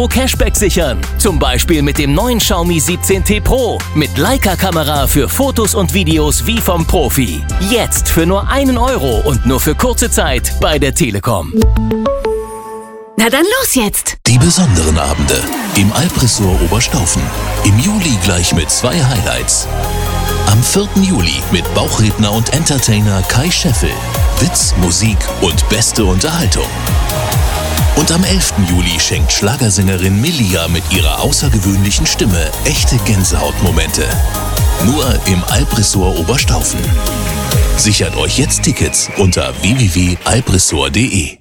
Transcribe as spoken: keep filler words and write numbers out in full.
Cashback sichern. Zum Beispiel mit dem neuen Xiaomi siebzehn T Pro mit Leica-Kamera für Fotos und Videos wie vom Profi. Jetzt für nur einen Euro und nur für kurze Zeit bei der Telekom. Na dann los jetzt! Die besonderen Abende im Alp-Ressort Oberstaufen. Im Juli gleich mit zwei Highlights. Am vierten Juli mit Bauchredner und Entertainer Kai Scheffel. Witz, Musik und beste Unterhaltung. Und am elften Juli schenkt Schlagersängerin Melia mit ihrer außergewöhnlichen Stimme echte Gänsehautmomente. Nur im Alp-Ressort Oberstaufen. Sichert euch jetzt Tickets unter w w w punkt alpressort punkt de.